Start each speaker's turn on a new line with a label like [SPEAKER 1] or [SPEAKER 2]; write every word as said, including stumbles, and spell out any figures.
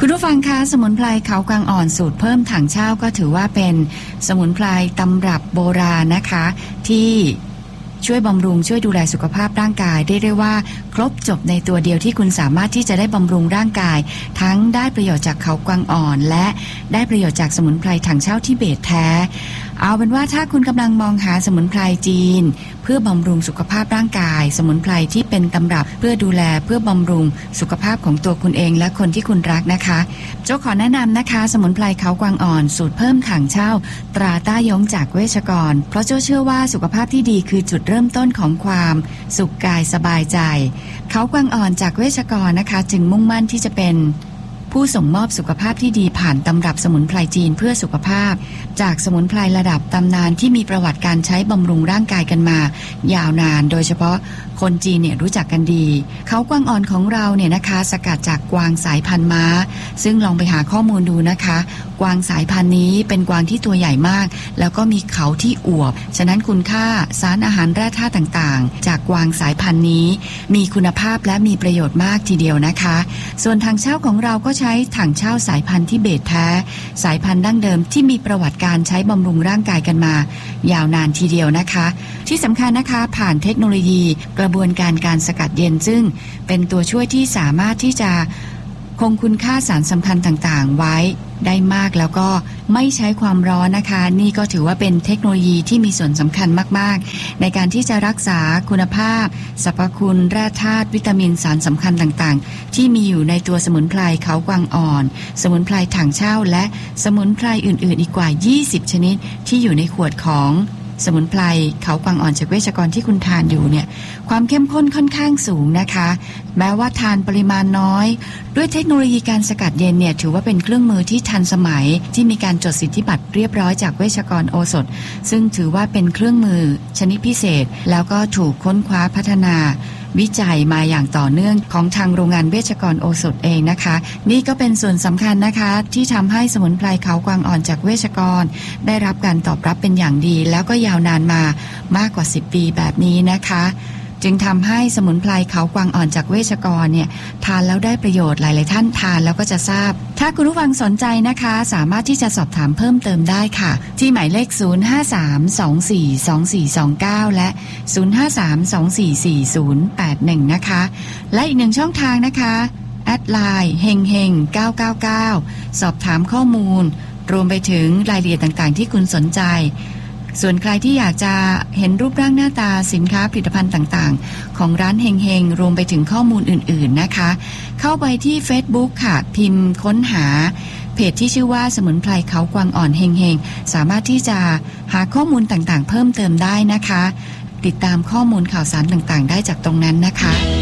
[SPEAKER 1] คุณผู้ฟังคะสมุนไพรเขากวางอ่อนสูตรเพิ่มถังเช่าก็ถือว่าเป็นสมุนไพรตำรับโบราณนะคะที่ช่วยบำรุงช่วยดูแลสุขภาพร่างกายได้เรียกว่าครบจบในตัวเดียวที่คุณสามารถที่จะได้บำรุงร่างกายทั้งได้ประโยชน์จากเขากวางอ่อนและได้ประโยชน์จากสมุนไพรถังเช่าทิเบตแท้เอาเป็นว่าถ้าคุณกำลังมองหาสมุนไพรจีนเพื่อบำรุงสุขภาพร่างกายสมุนไพรที่เป็นตำรับเพื่อดูแลเพื่อบำรุงสุขภาพของตัวคุณเองและคนที่คุณรักนะคะโจ้ขอแนะนำนะคะสมุนไพรเขากวางอ่อนสูตรเพิ่มถังเช่าตราต้ายงจากเวชกรเพราะโจ้เชื่อว่าสุขภาพที่ดีคือจุดเริ่มต้นของความสุขกายสบายใจเขากวางอ่อนจากเวชกรนะคะจึงมุ่งมั่นที่จะเป็นผู้ส่งมอบสุขภาพที่ดีผ่านตำรับสมุนไพรจีนเพื่อสุขภาพจากสมุนไพรระดับตำนานที่มีประวัติการใช้บำรุงร่างกายกันมายาวนานโดยเฉพาะคนจีนเนี่ยรู้จักกันดีเขากวางอ่อนของเราเนี่ยนะคะสกัดจากกวางสายพันธุ์ม้าซึ่งลองไปหาข้อมูลดูนะคะกวางสายพันธุ์นี้เป็นกวางที่ตัวใหญ่มากแล้วก็มีเขาที่อวบฉะนั้นคุณค่าสารอาหารแร่ธาตุต่างๆจากกวางสายพันธุ์นี้มีคุณภาพและมีประโยชน์มากทีเดียวนะคะส่วนถังเช่าของเราก็ใช้ถังเช่าสายพันธุ์ทิเบตแท้สายพันธุ์ดั้งเดิมที่มีประวัติการใช้บำรุงร่างกายกันมายาวนานทีเดียวนะคะที่สำคัญนะคะผ่านเทคโนโลยีกระบวนการการสกัดเย็นซึ่งเป็นตัวช่วยที่สามารถที่จะคงคุณค่าสารสำคัญต่างๆไว้ได้มากแล้วก็ไม่ใช้ความร้อนนะคะนี่ก็ถือว่าเป็นเทคโนโลยีที่มีส่วนสำคัญมากๆในการที่จะรักษาคุณภาพสรรพคุณแร่ธาตุวิตามินสารสำคัญต่างๆที่มีอยู่ในตัวสมุนไพรเขากวางอ่อนสมุนไพรถังเช่าและสมุนไพรอื่นๆอีกกว่ายี่สิบชนิดที่อยู่ในขวดของสมุนไพรเขากวางอ่อนจากเวชกรที่คุณทานอยู่เนี่ยความเข้มข้นค่อนข้างสูงนะคะแม้ว่าทานปริมาณน้อยด้วยเทคโนโลยีการสกัดเย็นเนี่ยถือว่าเป็นเครื่องมือที่ทันสมัยที่มีการจดสิทธิบัตรเรียบร้อยจากเวชกรโอสถซึ่งถือว่าเป็นเครื่องมือชนิดพิเศษแล้วก็ถูกค้นคว้าพัฒนาวิจัยมาอย่างต่อเนื่องของทางโรงงานเวชกรโอสถเองนะคะนี่ก็เป็นส่วนสำคัญนะคะที่ทำให้สมุนไพรเขากวางอ่อนจากเวชกรได้รับการตอบรับเป็นอย่างดีแล้วก็ยาวนานมามากกว่าสิบปีแบบนี้นะคะจึงทำให้สมุนไพรเขากวางอ่อนจากเวชกรเนี่ยทานแล้วได้ประโยชน์หลายๆท่านทานแล้วก็จะทราบถ้าคุณผู้ฟังสนใจนะคะสามารถที่จะสอบถามเพิ่มเติมได้ค่ะที่หมายเลขศูนย์ ห้า สาม สอง สี่ สอง สี่ สอง เก้าและศูนย์ ห้า สาม สอง สี่ สี่ ศูนย์ แปด หนึ่งนะคะและอีกหนึ่งช่องทางนะคะแอดไลน์เฮงเฮงเก้าเก้าเก้าสอบถามข้อมูลรวมไปถึงรายละเอียดต่างๆที่คุณสนใจส่วนใครที่อยากจะเห็นรูปร่างหน้าตาสินค้าผลิตภัณฑ์ต่างๆของร้านเฮงเฮงรวมไปถึงข้อมูลอื่นๆนะคะเข้าไปที่ Facebook ค่ะพิมพ์ค้นหาเพจที่ชื่อว่าสมุนไพรเขากวางอ่อนเฮงเฮงสามารถที่จะหาข้อมูลต่างๆเพิ่มเติมได้นะคะติดตามข้อมูลข่าวสารต่างๆได้จากตรงนั้นนะคะ